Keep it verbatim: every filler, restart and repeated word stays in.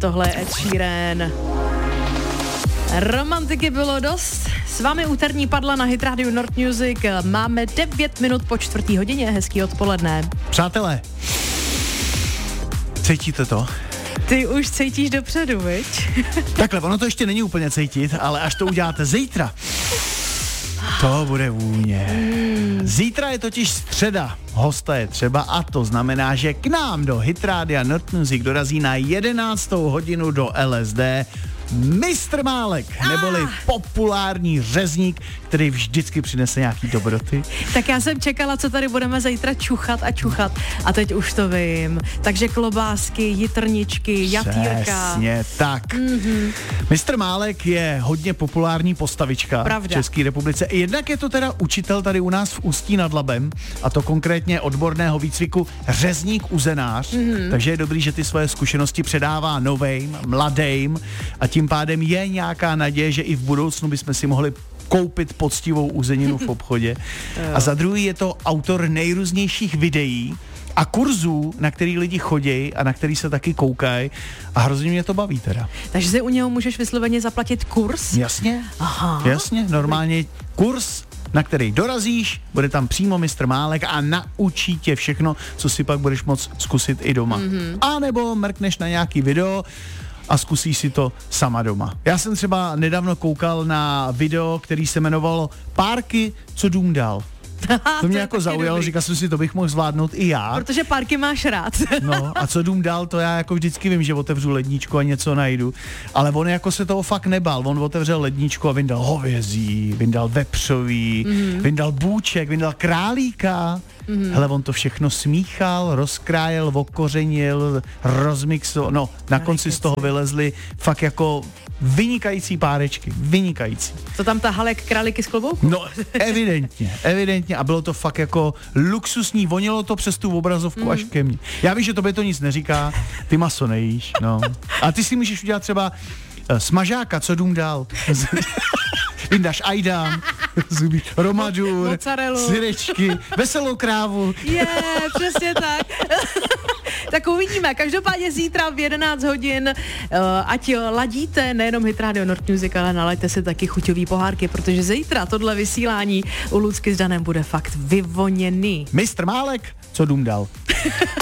tohle je Ed Sheeran. Romantiky bylo dost. S vámi úterní padla na Hit Radio Nord Music. Máme devět minut po čtvrtý hodině. Hezký odpoledne. Přátelé, cítíte to? Ty už cítíš dopředu, viď? Takhle, ono to ještě není úplně cítit, ale až to uděláte zítra, to bude vůně. Zítra je totiž středa, hosta je třeba a to znamená, že k nám do Hit Radia Nord Music dorazí na jedenáctou hodinu do L S D mistr Málek, neboli populární řezník, který vždycky přinese nějaký dobroty. Tak já jsem čekala, co tady budeme zítra čuchat a čuchat a teď už to vím. Takže klobásky, jitrničky, jatýrka. Přesně tak. Mm-hmm. mistr Málek je hodně populární postavička Pravda. v České republice. Jednak je to teda učitel tady u nás v Ústí nad Labem, a to konkrétně odborného výcviku řezník uzenář, mm-hmm. takže je dobrý, že ty svoje zkušenosti předává novým, mladým a tím pádem je nějaká naděje, že i v budoucnu bychom si mohli koupit poctivou uzeninu v obchodě. A za druhý je to autor nejrůznějších videí a kurzů, na který lidi chodí a na který se taky koukají a hrozně mě to baví teda. Takže si u něho můžeš vysloveně zaplatit kurz? Jasně, Aha. jasně, normálně kurz, na který dorazíš, bude tam přímo mistr Málek a naučí tě všechno, co si pak budeš moct zkusit i doma. Mm-hmm. A nebo mrkneš na nějaký video a zkusíš si to sama doma. Já jsem třeba nedávno koukal na video, který se jmenovalo Párky, co dům dal. To mě jako zaujalo, říkal jsem si, to bych mohl zvládnout i já. Protože párky máš rád. No a co dům dal, to já jako vždycky vím, že otevřu ledničku a něco najdu. Ale on jako se toho fakt nebal. On otevřel ledničku a vyndal hovězí, vyndal vepřový, mm. vyndal bůček, vyndal králíka. Mm. Hele, on to všechno smíchal, rozkrájel, okořenil, rozmixoval. No, na konci z toho vylezly fakt jako vynikající párečky, vynikající. To tam tahal jak králíky z klobouku? No, evidentně, evidentně a bylo to fakt jako luxusní, vonilo to přes tu obrazovku mm. až ke mně. Já vím, že tobě to nic neříká, ty maso nejíš, no. A ty si můžeš udělat třeba uh, smažáka, co dům dál. Vyndáš ajdám, zuby, romadur, mozzarellu, syrečky, veselou krávu. Je, yeah, přesně tak. Tak uvidíme. Každopádně zítra v jedenáct hodin, uh, ať ladíte nejenom Hit Radio Nord Music, ale nalejte si taky chuťový pohárky, protože zítra tohle vysílání u Lucky s Danem bude fakt vyvoněný. mistr Málek, co dům dal.